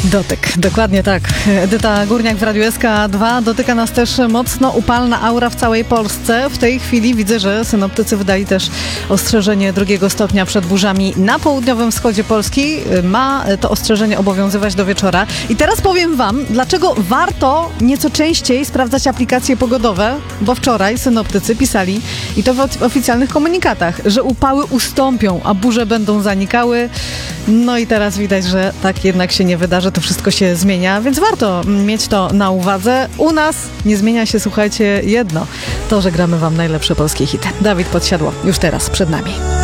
Dotyk, dokładnie tak. Edyta Górniak w Radiu SK2. Dotyka nas też mocno upalna aura w całej Polsce. W tej chwili widzę, że synoptycy wydali też ostrzeżenie 2 stopnia przed burzami na południowym wschodzie Polski. Ma to ostrzeżenie obowiązywać do wieczora. I teraz powiem wam, dlaczego warto nieco częściej sprawdzać aplikacje pogodowe, bo wczoraj synoptycy pisali, i to w oficjalnych komunikatach, że upały ustąpią, a burze będą zanikały. No i teraz widać, że tak jednak się nie wydarzy, to wszystko się zmienia, więc warto mieć to na uwadze. U nas nie zmienia się, słuchajcie, jedno, to, że gramy wam najlepsze polskie hity. Dawid Podsiadło, już teraz przed nami.